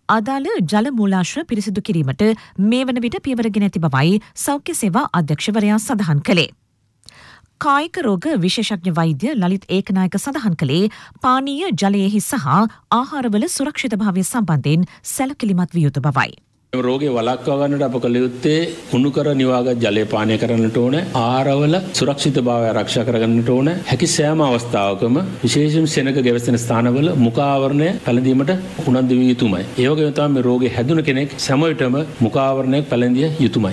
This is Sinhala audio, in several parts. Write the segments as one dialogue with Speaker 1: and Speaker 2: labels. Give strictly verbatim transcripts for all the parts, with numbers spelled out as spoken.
Speaker 1: අදාළ ජල මූලාශ්‍ර පිරිසිදු කිරීමට මේ වන විට පියවරගෙන ඇති බවයි සෞඛ්‍ය සේවා අධ්‍යක්ෂවරයා සඳහන් කළේ. කායික රෝග විශේෂඥ වෛද්‍ය ලලිත් ඒකනායක සඳහන් කළේ පානීය ජලයෙහි සහ ආහාරවල සුරක්ෂිතභාවය සම්බන්ධයෙන් සැලකිලිමත් විය යුතු බවයි.
Speaker 2: රෝගේ වළක්වා ගන්නට අප කළ යුත්තේ කුණු කර නිවාගත් ජලය පානය කරන්නට ඕන, ආහාරවල සුරක්ෂිතභාවය ආරක්ෂා කරගන්නට ඕන. හැකි සෑම අවස්ථාවකම විශේෂයෙන් සෙනඟ ගැවසෙන ස්ථානවල මුඛ ආවරණය පැළඳීමට උනන්දු විය යුතුමයි. ඒ වගේම තමයි මේ රෝගේ හැදුන කෙනෙක් සෑම විටම මුඛ ආවරණයක් පැළඳිය යුතුමයි.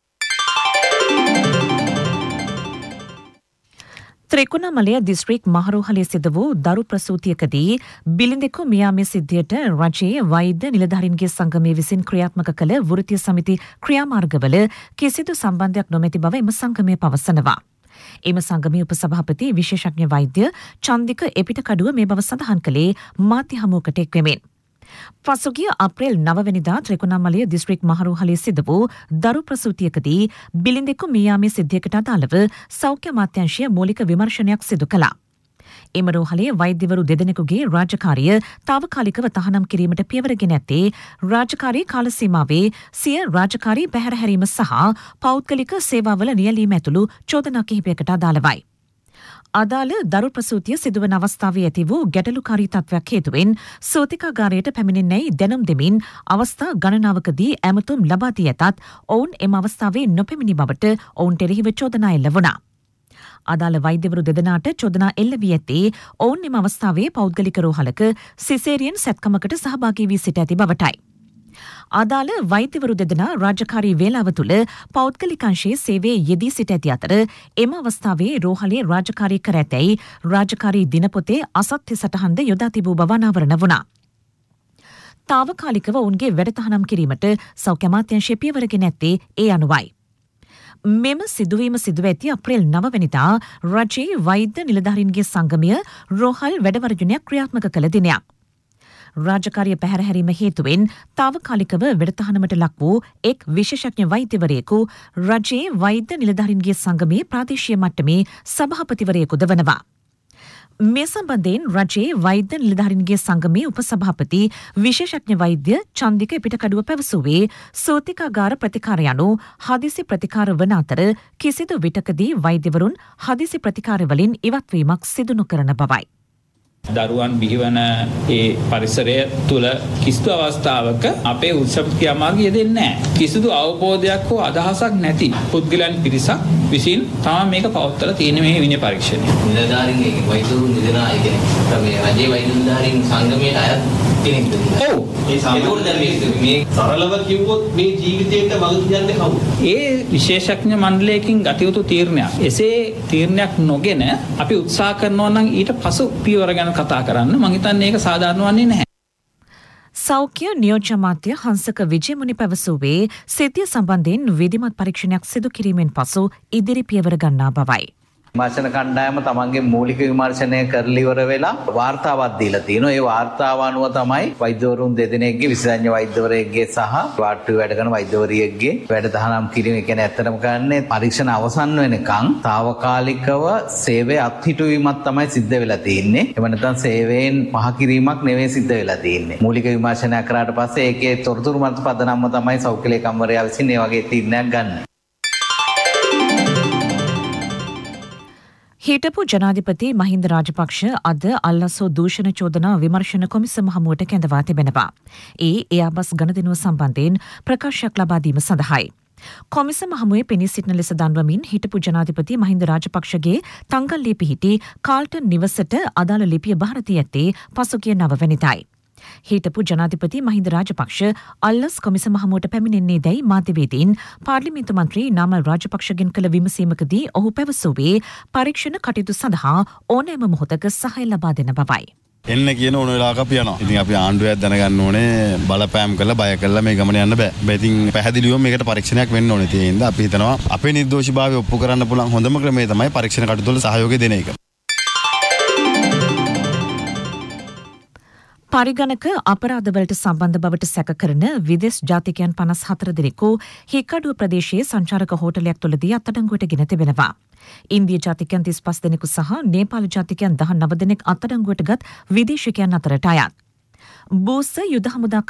Speaker 2: ත්‍රිකුණාමලය දිස්ත්‍රික් මහරෝහලේ සිදු වූ දරු ප්‍රසූතියකදී බිලිඳෙකු මියාමේ සිද්ධියට රජයේ වෛද්‍ය නිලධාරීන්ගේ සංගමය විසින් ක්‍රියාත්මක කළ වෘත්තීය සමිති ක්‍රියාමාර්ගවල කිසිදු සම්බන්ධයක් නොමැති බව එම සංගමය පවසනවා. එම සංගමයේ උපසභාපති විශේෂඥ වෛද්‍ය චන්දික එපිටකඩුව මේ බව සඳහන් කළේ මාධ්‍ය හමුවකට එක්වෙමින්. පසුගිය අප්‍රේල් නවවැනිදා ත්‍රිකුණාමලය දිස්ත්‍රික් මහරෝහලේ සිදු වූ දරු ප්‍රසූතියකදී බිලිඳෙකු මියාමේ සිද්ධියකට අදාළව සෞඛ්‍ය අමාත්‍යාංශය මූලික විමර්ශනයක් සිදු කළා. එම රෝහලේ වෛද්‍යවරු දෙදෙනෙකුගේ රාජකාරිය තාවකාලිකව තහනම් කිරීමට පියවරගෙන ඇත්තේ රාජකාරී කාල සීමාවේ සිය රාජකාරී පැහැර හැරීම සහ පෞද්ගලික සේවාවල නියැලීම ඇතුළු චෝදනා කිහිපයකට අදාළවයි. අදාළ දරු ප්‍රසූතිය සිදුවන අවස්ථාවේ ඇති වූ ගැටලුකාරී තත්ත්වයක් හේතුවෙන් සෝතිකාගාරයට පැමිණෙන්නැයි දැනුම් දෙමින් අවස්ථා ගණනාවකදී ඇමතුම් ලබා දී ඇතත් ඔවුන් එම අවස්ථාවේ නොපැමිණි බවට ඔවුන්ට එරෙහිව චෝදනා එල්ල වුණා. අදාළ වෛද්‍යවරු දෙදෙනාට චෝදනා එල්ල වී ඇත්තේ ඔවුන් එම අවස්ථාවේ පෞද්ගලික රෝහලක සිසේරියන් සැත්කමකට සහභාගී වී සිට ඇති බවටයි. අදාළ වෛද්‍යවරු දෙදෙනා රාජකාරී වේලාව තුළ පෞද්ගලිකංශයේ සේවයේ යෙදී සිට ඇති අතර එම අවස්ථාවේ රෝහලේ රාජකාරී කර ඇතැයි රාජකාරී දිනපොතේ අසත්‍ය සටහන්ද යොදා තිබූ බව අනාවරණ වුණා. තාවකාලිකව ඔවුන්ගේ වැඩතහනම් කිරීමට සෞඛ්‍ය අමාත්‍යාංශය පියවරගෙන ඇත්තේ ඒ අනුවයි. මෙම සිදුවීම සිදුව ඇති අප්‍රේල් නවවැනිදා රජයේ වෛද්‍ය නිලධාරීන්ගේ සංගමය රෝහල් වැඩවර්ජනයක් ක්‍රියාත්මක කළ දිනයක්. රාජකාරිය පැහැර හැරීම හේතුවෙන් තාවකාලිකව වැඩතහනමට ලක් වූ එක් විශේෂඥ වෛද්‍යවරයෙකු රජයේ වෛද්‍ය නිලධාරීන්ගේ සංගමේ ප්‍රාදේශීය මට්ටමේ සභාපතිවරයෙකුද වනවා. මේ සම්බන්ධයෙන් රජයේ වෛද්‍ය නිලධාරීන්ගේ සංගමේ උපසභාපති විශේෂඥ වෛද්‍ය චන්දික පිටකඩුව පැවසුවේ සෝතිකාගාර ප්‍රතිකාර යනු හදිසි ප්‍රතිකාර වන අතර කිසිදු විටකදී වෛද්‍යවරුන් හදිසි ප්‍රතිකාරවලින් ඉවත්වීමක් සිදු නොකරන බවයි.
Speaker 3: දරුවන් බිහිවන ඒ පරිසරය තුළ කිසිදු අවස්ථාවක අපේ උත්සව ක්‍රියාමාර්ගය යෙදෙන්නේ නැහැ. කිසිදු අවබෝධයක් හෝ අදහසක් නැති පුද්ගලයන් පිරිසක් විසින් තමයි මේක පවත්වලා තියෙන මේ විනය පරීක්ෂණය.
Speaker 4: නිලධාරීන්ගේ වෛද්‍යවරුන් දෙදෙනා ඒ කියන්නේ මේ රජයේ වෛද්‍ය නිලධාරීන් සංගමයට අයත් කෙනෙක්ද?
Speaker 3: ඔව්.
Speaker 4: ඒ සාමාන්‍යයෙන් මේ සරලව කිව්වොත් මේ ජීවිතයට වග කියන්නේ කවුද?
Speaker 3: ඒ විශේෂඥ මණ්ඩලයකින් ගත යුතු තීරණයක්. එසේ තීරණයක් නොගෙන අපි උත්සාහ කරනවා නම් ඊට පසු පියවර ගැන කතා කරන්න මං හිතන්නේ ඒක සාධාරණ වන්නේ නැහැ.
Speaker 1: සෞඛ්‍ය නියෝජ්‍ය අමාත්‍ය හංසක විජේමුනි පැවසුවේ සිද්ධිය සම්බන්ධයෙන් විධිමත් පරීක්ෂණයක් සිදු කිරීමෙන් පසු ඉදිරි පියවර ගන්නා බවයි.
Speaker 5: විමර්ශන කණ්ඩායම තමන්ගේ මූලික විමර්ශනය කරලා ඉවර වෙලා වාර්තාවක් දීලා තිනවා. ඒ වාර්තාව අනුව තමයි වෛද්‍යවරුන් දෙදෙනෙක්ගේ විශේෂඥ වෛද්‍යවරයෙක්ගේ සහ වාට්ටුවේ වැඩ කරන වෛද්‍යවරියෙක්ගේ වැඩතහනම් කිරීම. ඒ කියන්නේ ඇත්තටම කරන්නේ පරීක්ෂණ අවසන් වෙනකන් తాවකාලිකව සේවය අත්හිටුවීමක් තමයි සිද්ධ වෙලා තියෙන්නේ. එහෙම නැත්නම් සේවයෙන් පහ කිරීමක් නෙවෙයි සිද්ධ වෙලා තියෙන්නේ. මූලික විමර්ශනය කරාට පස්සේ ඒකේ තොරතුරු මත පදනම්ම තමයි සෞඛ්‍ය ලේකම්වරයා විසින් මේ වගේ තීරණයක් ගන්න. හිටපු ජනාධිපති මහින්ද රාජපක්ෂ අද අල්ලසෝ දූෂණ චෝදනා විමර්ශන කොමිසම හමුවට කැඳවා තිබෙනවා. ඒ එයාබස් ගණදෙනුව සම්බන්ධයෙන් ප්‍රකාශයක් ලබා දීම සඳහායි. කොමිසම හමුවේ පෙනී සිටින ලෙස දන්වමින් හිටපු ජනාධිපති මහින්ද රාජපක්ෂගේ තංගල්ලේ පිහිටි කාල්ටන් නිවසට අදාළ ලිපිය බහර දී ඇත්තේ පසුගිය නවවැනිදායි. හිටපු ජනාධිපති මහින්ද රාජපක්ෂ අල්ලස් කොමිසම හමුවට පැමිණෙන්නේ දැයි මාධ්‍යවේදීන් පාර්ලිමේන්තු මන්ත්‍රී නාමල් රාජපක්ෂගෙන් කළ විමසීමකදී ඔහු පැවසුවේ පරීක්ෂණ කටයුතු සඳහා ඕනෑම මොහොතක සහාය ලබා දෙන බවයි.
Speaker 6: එන්න කියන ඕන වෙලාවක අපි යනවා. ඉතින් අපි ආණ්ඩුවක් දැනගන්න ඕනේ බලපෑම් කරලා බය කරලා මේ ගමන යන්න බෑ. බෑ ඉතින් පැහැදිලිවම මේකට පරීක්ෂණයක් වෙන්න ඕනේ. ඒ හින්දා අපි හිතනවා අපේ නිර්දෝෂීභාවය ඔප්පු කරන්න පුළුවන් හොඳම ක්‍රමය තමයි පරීක්ෂණ කටයුතු වල සහයෝගය දෙන එක.
Speaker 1: පරිගණක අපරාධවලට සම්බන්ධ බවට සැක කරන විදේශ ජාතිකයන් පනස් හතර දෙනෙකු හික්කඩුව ප්‍රදේශයේ සංචාරක හෝටලයක් තුළදී අත්අඩංගුවට ගෙන තිබෙනවා. ඉන්දිය ජාතිකයන් තිස්පස් දෙනෙකු සහ නේපාල ජාතිකයන් දහනව දෙනෙක් අත්අඩංගුවට ගත් විදේශිකයන් අතරට අයත්. බූස්ස යුද හමුදා